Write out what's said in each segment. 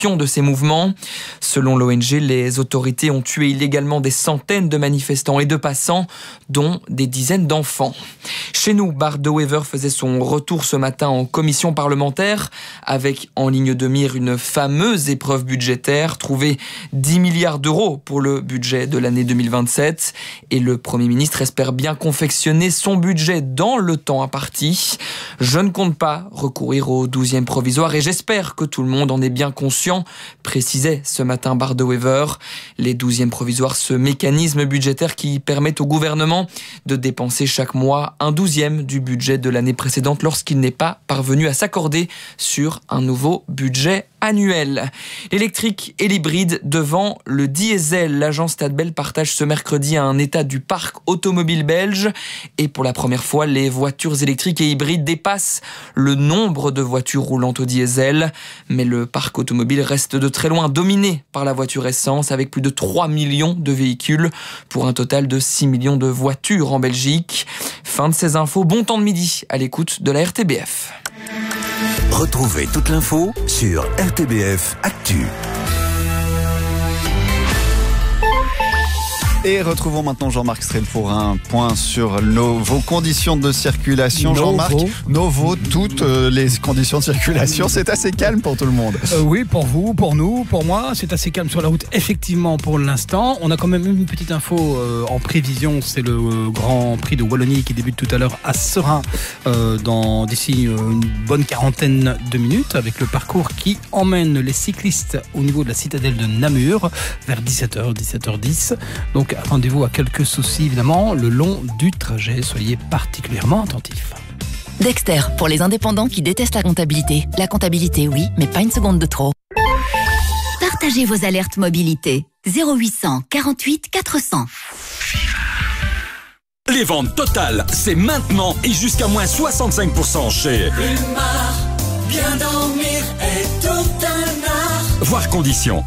de ces mouvements. Selon l'ONG, les autorités ont tué illégalement des centaines de manifestants et de passants, dont des dizaines d'enfants. Chez nous, Bart De Wever faisait son retour ce matin en commission parlementaire, avec en ligne de mire une fameuse épreuve budgétaire, trouver 10 milliards d'euros pour le budget de l'année 2027. Et le Premier ministre espère bien confectionner son budget dans le temps imparti. Je ne compte pas recourir au 12e provisoire et j'espère que tout le monde en est bien conscient, précisait ce matin Bart De Wever. Les 12e provisoires, ce mécanisme budgétaire qui permet au gouvernement de dépenser chaque mois un 12e du budget de l'année précédente lorsqu'il n'est pas parvenu à s'accorder sur un nouveau budget annuel. L'électrique et l'hybride devant le diesel. L'agence Stadbel partage ce mercredi un état du parc automobile belge et pour la première fois, les voitures électriques et hybrides dépassent le nombre de voitures roulantes au diesel. Mais le parc automobile reste de très loin dominé par la voiture essence avec plus de 3 millions de véhicules pour un total de 6 millions de voitures en Belgique. Fin de ces infos, bon temps de midi à l'écoute de la RTBF. Retrouvez toute l'info sur RTBF Actu. Et retrouvons maintenant Jean-Marc Strel pour un point sur vos conditions de circulation. Jean-Marc, toutes les conditions de circulation, c'est assez calme pour tout le monde. Oui, pour vous, pour nous, pour moi, c'est assez calme sur la route, effectivement, pour l'instant. On a quand même une petite info en prévision, c'est le Grand Prix de Wallonie qui débute tout à l'heure à Serein d'ici une bonne quarantaine de minutes, avec le parcours qui emmène les cyclistes au niveau de la citadelle de Namur vers 17h, 17h10. Donc attendez-vous à quelques soucis évidemment le long du trajet, soyez particulièrement attentifs. Dexter, pour les indépendants qui détestent la comptabilité. La comptabilité, oui, mais pas une seconde de trop. Partagez vos alertes mobilité. 0800 48 400. Les ventes totales, c'est maintenant et jusqu'à moins 65% chez Plumard. Bien dormir est tout un art. Voir conditions.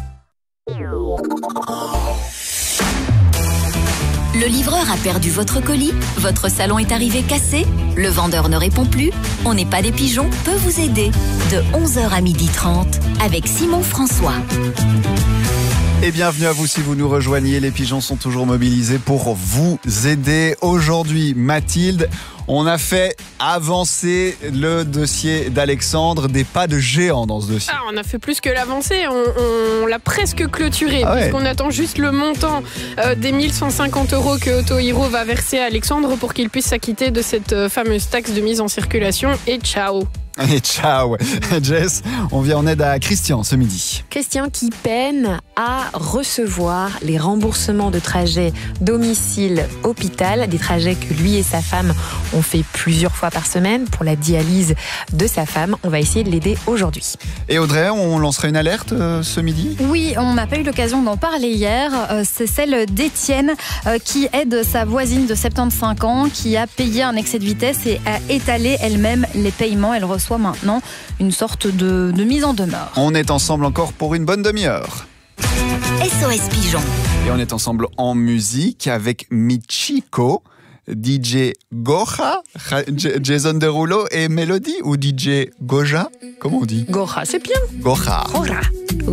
Le livreur a perdu votre colis, votre salon est arrivé cassé, le vendeur ne répond plus, On n'est pas des pigeons peut vous aider de 11h à 12h30 avec Simon François. Et bienvenue à vous si vous nous rejoignez. Les pigeons sont toujours mobilisés pour vous aider. Aujourd'hui, Mathilde, on a fait avancer le dossier d'Alexandre, des pas de géant dans ce dossier. Ah, on a fait plus que l'avancer, on l'a presque clôturé, puisqu'on attend juste le montant des 1150 € que Auto Hero va verser à Alexandre pour qu'il puisse s'acquitter de cette fameuse taxe de mise en circulation. Et ciao. Et ciao. Jess, on vient en aide à Christian ce midi. Christian qui peine à recevoir les remboursements de trajets domicile-hôpital, des trajets que lui et sa femme ont fait plusieurs fois par semaine pour la dialyse de sa femme. On va essayer de l'aider aujourd'hui. Et Audrey, on lancerait une alerte ce midi ? Oui, on n'a pas eu l'occasion d'en parler hier. C'est celle d'Étienne qui aide sa voisine de 75 ans qui a payé un excès de vitesse et a étalé elle-même les paiements. Elle reçoit maintenant une sorte de mise en demeure. On est ensemble encore pour une bonne demi-heure. SOS Pigeon. Et on est ensemble en musique avec Michiko, DJ Goja, Jason Derulo et Mélodie, ou DJ Goja, comment on dit ? Goja, c'est bien. Goja.